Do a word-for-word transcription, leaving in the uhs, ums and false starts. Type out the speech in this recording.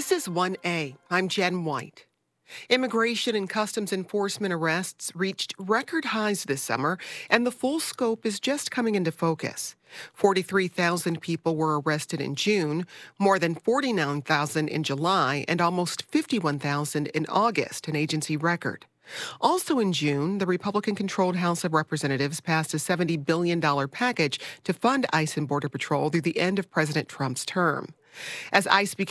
This is one A. I'm Jen White. Immigration and Customs Enforcement arrests reached record highs this summer, and the full scope is just coming into focus. forty-three thousand people were arrested in June, more than forty-nine thousand in July, and almost fifty-one thousand in August, an agency record. Also in June, the Republican-controlled House of Representatives passed a seventy billion dollars package to fund ICE and Border Patrol through the end of President Trump's term. As ICE became